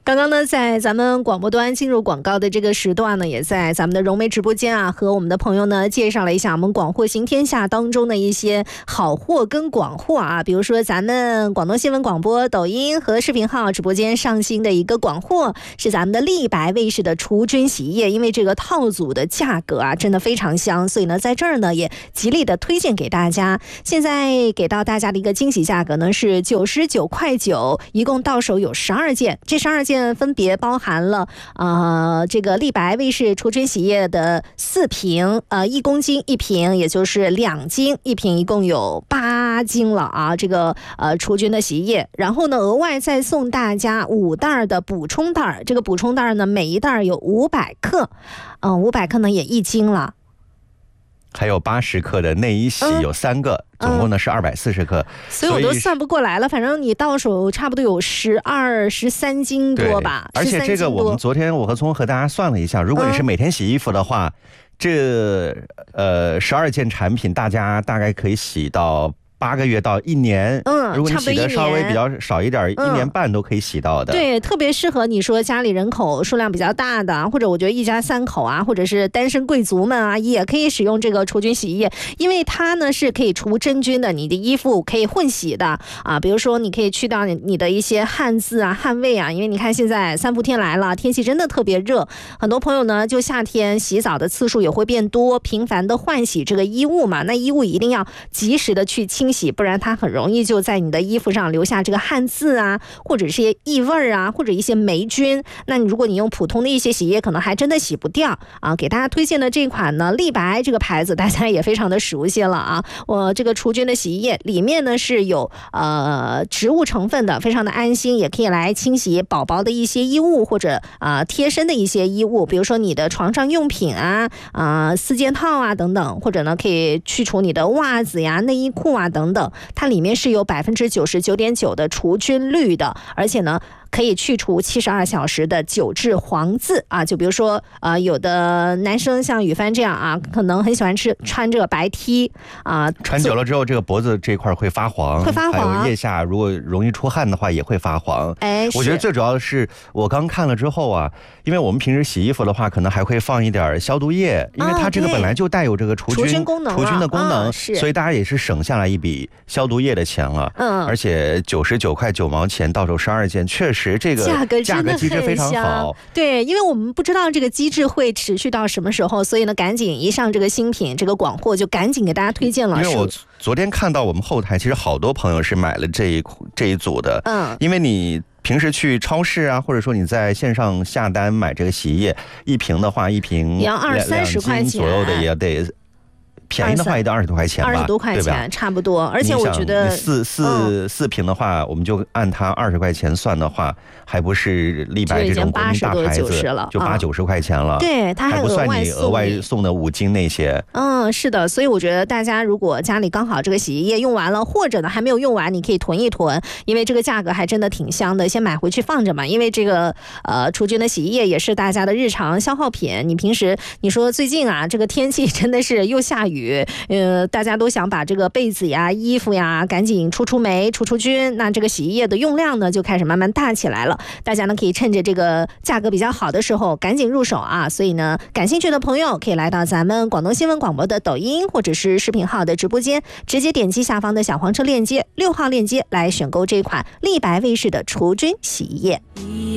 刚刚呢，在咱们广播端进入广告的这个时段呢，也在咱们的融媒直播间啊，和我们的朋友呢介绍了一下我们广货行天下当中的一些好货跟广货啊，比如说咱们广东新闻广播、抖音和视频号直播间上新的一个广货是咱们的立白卫士的除菌洗衣液，因为这个套组的价格啊真的非常香，所以呢在这儿呢也极力的推荐给大家。现在给到大家的一个惊喜价格呢是99.9块，一共到手有12件，这12件分别包含了这个立白卫士除菌洗衣液的4瓶，1公斤1瓶，也就是2斤1瓶，一共有8斤了啊，这个除菌的洗衣液。然后呢额外再送大家5袋的补充袋，这个补充袋呢每一袋有500克，500克呢也1斤了。 还有80克的内衣洗有3个，总共呢是240克， 所以我都算不过来了，反正你到手差不多有13斤多吧。 而且这个我们昨天我和聪和大家算了一下，如果你是每天洗衣服的话，这12件产品大家大概可以洗到8个月到1年，如果你洗的稍微比较少一点，1年半都可以洗到的。 对，特别适合你说家里人口数量比较大的，或者我觉得一家3口啊，或者是单身贵族们啊，也可以使用这个除菌洗衣液，因为它呢是可以除真菌的，你的衣服可以混洗的啊。比如说你可以去掉你的一些汗渍啊、汗味啊，因为你看现在3伏天来了，天气真的特别热，很多朋友呢就夏天洗澡的次数也会变多，频繁的换洗这个衣物嘛，那衣物一定要及时的去清洗，不然它很容易就在你的衣服上留下这个汗渍啊，或者是一些异味啊，或者一些霉菌。那如果你用普通的一些洗衣液，可能还真的洗不掉啊。给大家推荐的这款呢，立白这个牌子大家也非常的熟悉了啊。我这个除菌的洗衣液里面呢是有植物成分的，非常的安心，也可以来清洗宝宝的一些衣物或者贴身的一些衣物，比如说你的床上用品4件套啊等等，或者呢可以去除你的袜子呀、内衣裤啊等等。它里面是有99.9%的除菌率的，而且呢可以去除72小时的久治黄渍啊。就比如说有的男生像宇帆这样啊，可能很喜欢穿这个白 T 啊， 穿久了之后这个脖子这块会发黄，还有腋下如果容易出汗的话也会发黄。我觉得最主要的是我刚看了之后啊，因为我们平时洗衣服的话可能还会放一点消毒液，因为它这个本来就带有这个除菌的功能，所以大家也是省下来一笔消毒液的钱了。而且99.9块到手12件，确实这个价格机制非常好。 对，因为我们不知道这个机制会持续到什么时候，所以呢赶紧一上这个新品这个广货就赶紧给大家推荐了。 因为我昨天看到我们后台其实好多朋友是买了这一组的，因为你平时去超市啊，或者说你在线上下单买这个洗衣液，1瓶的话，1瓶也要20-30块钱左右的，也得便宜的话也得20多块钱吧 ，20多块钱差不多。而且我觉得四瓶的话，我们就按它20块钱算的话，还不是立白这种国民大牌子就80-90块钱了。 对，它还不算你额外送的5斤那些。 是的，所以我觉得大家如果家里刚好这个洗衣液用完了，或者呢还没有用完，你可以囤一囤，因为这个价格还真的挺香的，先买回去放着嘛。因为这个除菌的洗衣液也是大家的日常消耗品。你平时你说最近啊，这个天气真的是又下雨。大家都想把这个被子呀、衣服呀赶紧除霉、除菌，那这个洗衣液的用量呢就开始慢慢大起来了。大家呢可以趁着这个价格比较好的时候赶紧入手啊！所以呢，感兴趣的朋友可以来到咱们广东新闻广播的抖音或者是视频号的直播间，直接点击下方的小黄车链接6号链接来选购这款立白卫士的除菌洗衣液。